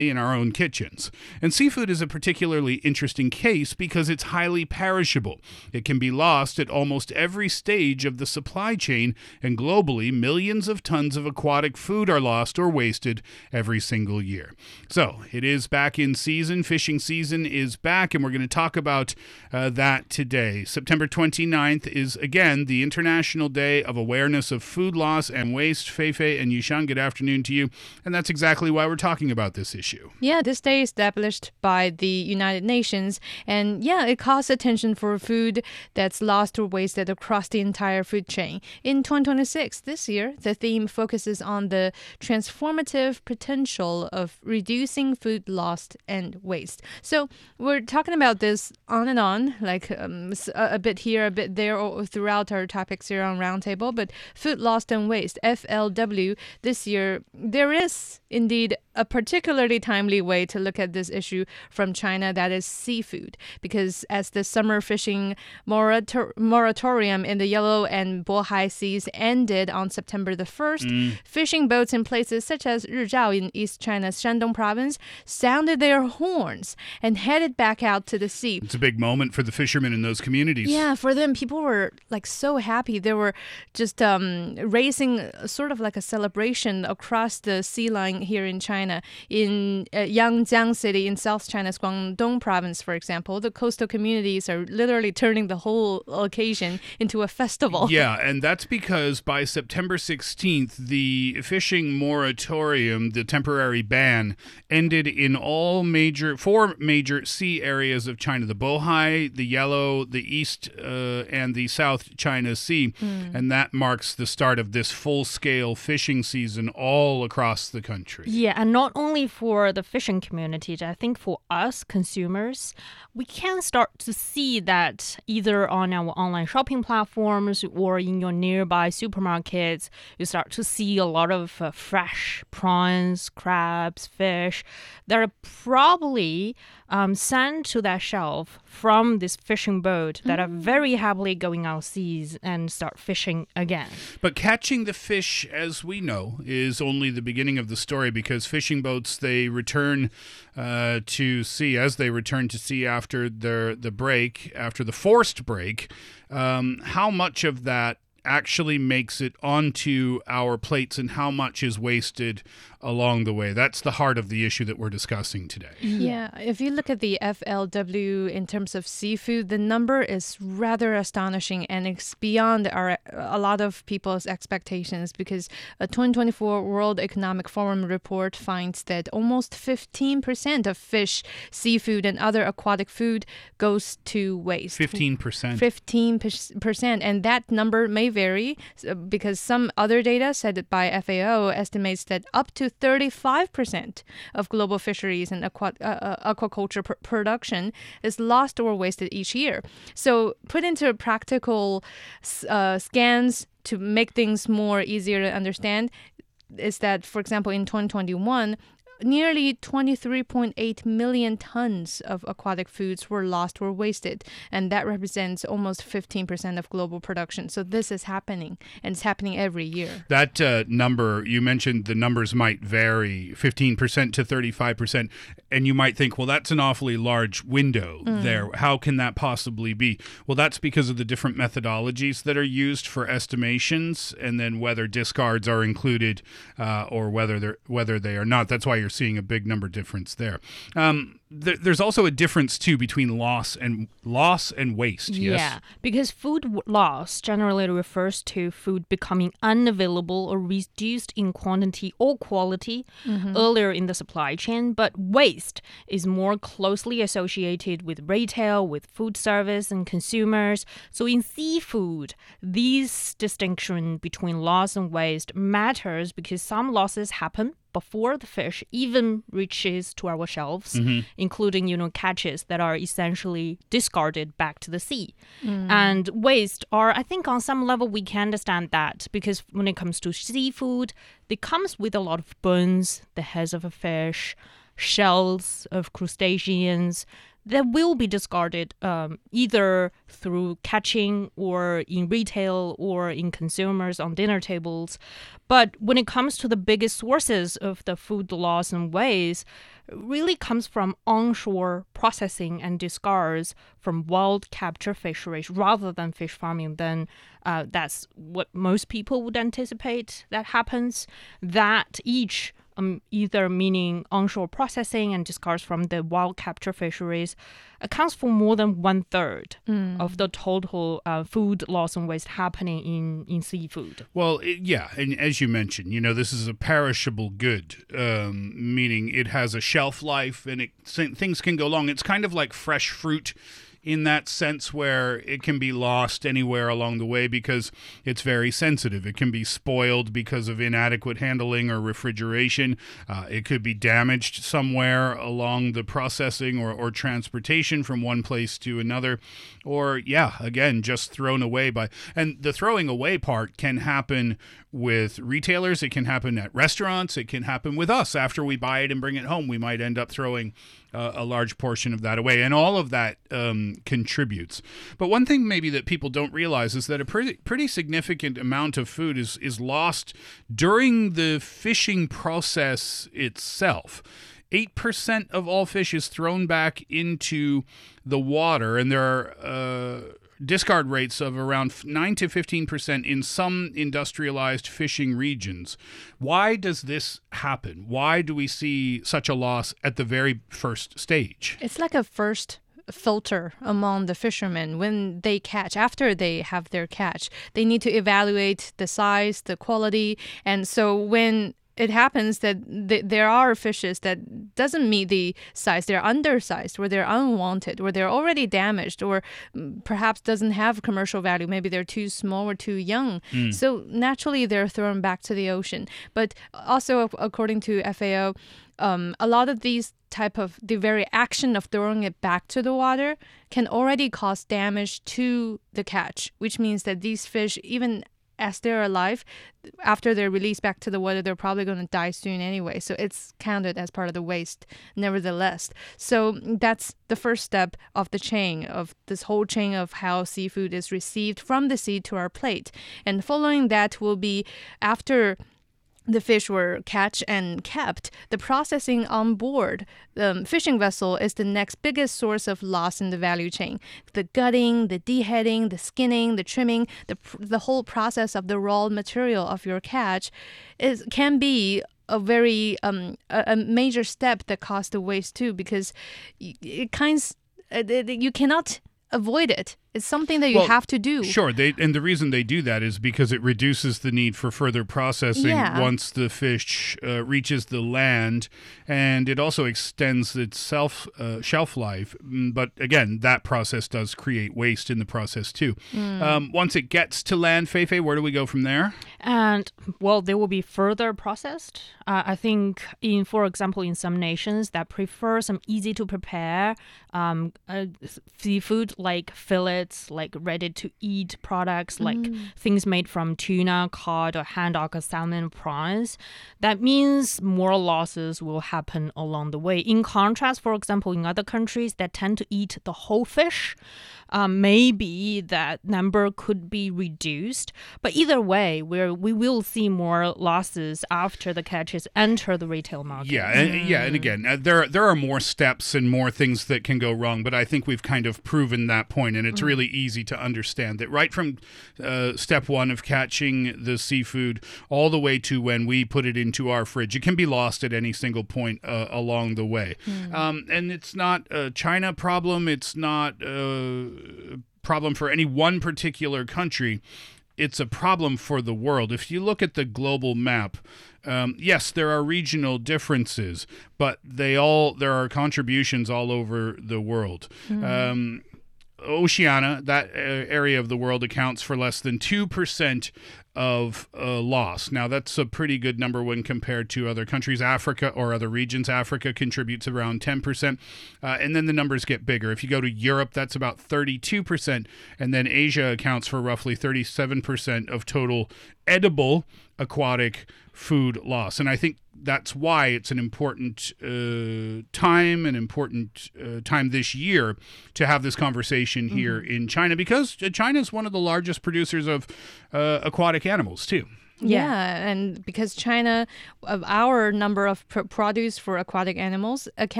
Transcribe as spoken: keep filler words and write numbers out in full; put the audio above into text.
in our own kitchens. And seafood is a particularly interesting case because it's highly perishable. It can be lost at almost every stage of the supply chain, and globally, millions of tons of aquatic food are lost or wasted every single year. So, it is back in season. Fishing season is back, and we're going to talk about uh, that today. September twenty-ninth is, again, the International Day of Awareness of Food Loss and Waste. Feifei and Yishan, good afternoon to you. And that's exactly why we're talking about this issue. Yeah, this day is established by the United Nations, and yeah, it calls attention for food that's lost or wasted across the entire food chain. In twenty twenty-six, this year, the theme focuses on the transformative potential of reducing food loss and waste. So we're talking about this on and on, like um, a, a bit here, a bit there, or throughout our topics here on Roundtable, but food lost and waste, F L W, this year, there is indeed a particularly timely way to look at this issue from China, that is seafood. Because as the summer fishing morator- moratorium in the Yellow and Bohai Seas ended on September the first, mm. fishing boats in places such as Rizhao in East China's Shandong province sounded their horns and headed back out to the sea. It's a big moment for the fishermen in those communities. Yeah, for them, people were like so happy. They were just um, racing sort of like a celebration across the sea line here in China. In uh, Yangjiang City in South China's Guangdong province, for example, the coastal communities are literally turning the whole occasion into a festival. Yeah, and that's because by September sixteenth, the fishing moratorium, the temporary ban, ended in all major, four major sea areas of China, the Bohai, the Yellow, the East, uh, and the South China Sea. Mm. And that marks the start of this full-scale fishing season all across the country. Yeah, and not only for the fishing community, I think for us consumers, we can start to see that either on our online shopping platforms or in your nearby supermarkets, you start to see a lot of uh, fresh prawns, crabs, fish that are probably um, sent to that shelf from this fishing boat that mm. are very happily going out seas and start fishing again. But catching the fish, as we know, is only the beginning of the story, because fishing boats, they return uh, to sea, as they return to sea after their the break, after the forced break. Um, how much of that actually makes it onto our plates and how much is wasted along the way? That's the heart of the issue that we're discussing today. Yeah, if you look at the F L W in terms of seafood, the number is rather astonishing, and it's beyond our a lot of people's expectations, because a twenty twenty-four World Economic Forum report finds that almost fifteen percent of fish, seafood, and other aquatic food goes to waste. fifteen percent. fifteen percent, and that number may vary because some other data said by F A O estimates that up to thirty-five percent of global fisheries and aqua, uh, aquaculture pr- production is lost or wasted each year. So put into practical uh, scans to make things more easier to understand is that, for example, in twenty twenty-one, nearly twenty-three point eight million tons of aquatic foods were lost or wasted, and that represents almost fifteen percent of global production. So this is happening, and it's happening every year. That uh, number, you mentioned the numbers might vary, fifteen percent to thirty-five percent, and you might think, well, that's an awfully large window mm. there. How can that possibly be? Well, that's because of the different methodologies that are used for estimations, and then whether discards are included uh, or whether they're whether they are not. That's why you're seeing a big number difference there. Um, th- there's also a difference too between loss and loss and waste. Yes? Yeah, because food w- loss generally refers to food becoming unavailable or reduced in quantity or quality mm-hmm. earlier in the supply chain. But waste is more closely associated with retail, with food service and consumers. So in seafood, this distinction between loss and waste matters because some losses happen before the fish even reaches to our shelves, mm-hmm. including, you know, catches that are essentially discarded back to the sea. Mm. And waste are, I think on some level we can understand that, because when it comes to seafood, it comes with a lot of bones, the heads of a fish, shells of crustaceans, that will be discarded um, either through catching or in retail or in consumers on dinner tables. But when it comes to the biggest sources of the food loss and waste, it really comes from onshore processing and discards from wild capture fisheries rather than fish farming. Then uh, that's what most people would anticipate that happens. That each Um, either meaning onshore processing and discards from the wild capture fisheries, accounts for more than one third mm. of the total uh, food loss and waste happening in, in seafood. Well, it, yeah, and as you mentioned, you know, this is a perishable good, um, meaning it has a shelf life and it, things can go long. It's kind of like fresh fruit in that sense, where it can be lost anywhere along the way because it's very sensitive. It can be spoiled because of inadequate handling or refrigeration. Uh, it could be damaged somewhere along the processing or, or transportation from one place to another. Or, yeah, again, just thrown away by... And the throwing away part can happen with retailers. It can happen at restaurants. It can happen with us. After we buy it and bring it home, we might end up throwing uh, a large portion of that away. And all of that um, contributes. But one thing maybe that people don't realize is that a pretty, pretty significant amount of food is, is lost during the fishing process itself. eight percent of all fish is thrown back into the water, and there are uh, discard rates of around nine to fifteen percent in some industrialized fishing regions. Why does this happen? Why do we see such a loss at the very first stage? It's like a first filter among the fishermen when they catch. After they have their catch, they need to evaluate the size, the quality, and so when it happens that th- there are fishes that doesn't meet the size, they're undersized, or they're unwanted, or they're already damaged, or perhaps doesn't have commercial value. Maybe they're too small or too young. Mm. So naturally, they're thrown back to the ocean. But also, according to F A O, um, a lot of these type of, the very action of throwing it back to the water can already cause damage to the catch, which means that these fish, even as they're alive, after they're released back to the water, they're probably going to die soon anyway. So it's counted as part of the waste, nevertheless. So that's the first step of the chain, of this whole chain of how seafood is received from the sea to our plate. And following that will be, after the fish were catch and kept, the processing on board the um, fishing vessel is the next biggest source of loss in the value chain. The gutting, the deheading, the skinning, the trimming, the the whole process of the raw material of your catch is can be a very um a, a major step that causes the waste too, because it kinds it, you cannot avoid it. It's something that you well, have to do. Sure, they, and the reason they do that is because it reduces the need for further processing yeah. once the fish uh, reaches the land, and it also extends its self, uh, shelf life. But again, that process does create waste in the process too. Mm. Um, once it gets to land, Feifei, where do we go from there? And, well, they will be further processed. Uh, I think, in, for example, in some nations that prefer some easy-to-prepare um, uh, seafood like fillet, like ready-to-eat products, like mm. things made from tuna, cod, or haddock, or salmon, prawns. That means more losses will happen along the way. In contrast, for example, in other countries that tend to eat the whole fish, um, maybe that number could be reduced. But either way, we're, we will see more losses after the catches enter the retail market. Yeah, and, mm. yeah, and again, uh, there there are more steps and more things that can go wrong, but I think we've kind of proven that point, and it's mm. really easy to understand that right from uh, step one of catching the seafood all the way to when we put it into our fridge, it can be lost at any single point uh, along the way. Mm. Um, and it's not a China problem. It's not a problem for any one particular country. It's a problem for the world. If you look at the global map, um, yes, there are regional differences, but they all there are contributions all over the world. Mm. Um, Oceania, that uh, area of the world, accounts for less than two percent of uh, loss. Now, that's a pretty good number when compared to other countries. Africa or other regions, Africa contributes around ten percent, uh, and then the numbers get bigger. If you go to Europe, that's about thirty-two percent, and then Asia accounts for roughly thirty-seven percent of total edible aquatic food loss. And I think that's why it's an important uh, time, an important uh, time this year to have this conversation here mm-hmm. in China, because China is one of the largest producers of uh, aquatic animals, too. Yeah. yeah, and because China, of our number of pr- produce for aquatic animals, account